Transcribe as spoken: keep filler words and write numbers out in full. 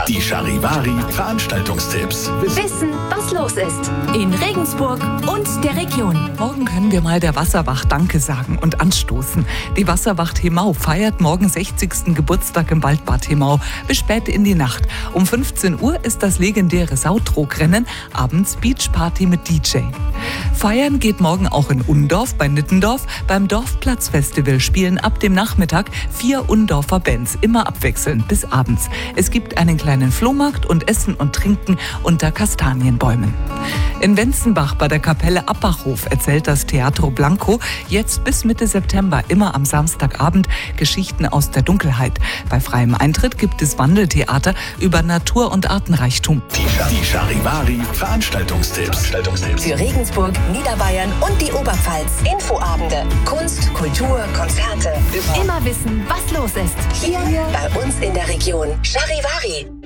Die Charivari Veranstaltungstipps. Wissen, was los ist in Regensburg und der Region. Morgen können wir mal der Wasserwacht Danke sagen und anstoßen. Die Wasserwacht Hemau feiert morgen sechzigsten Geburtstag im Waldbad Hemau bis spät in die Nacht. Um fünfzehn Uhr ist das legendäre Sautrogrennen, abends Beachparty mit D J. Feiern geht morgen auch in Undorf bei Nittendorf. Beim Dorfplatzfestival spielen ab dem Nachmittag vier Undorfer Bands, immer abwechselnd bis abends. Es gibt einen kleinen Flohmarkt und Essen und Trinken unter Kastanienbäumen. In Wenzenbach bei der Kapelle Appachhof erzählt das Teatro Blanco jetzt bis Mitte September immer am Samstagabend Geschichten aus der Dunkelheit. Bei freiem Eintritt gibt es Wandeltheater über Natur- und Artenreichtum. Die Charivari Veranstaltungstipps. Veranstaltungstipps. Für Regensburg, Niederbayern und die Oberpfalz. Infoabende, Kunst, Kultur, Konzerte. Immer wissen, was los ist. Hier bei uns in der Region. Charivari.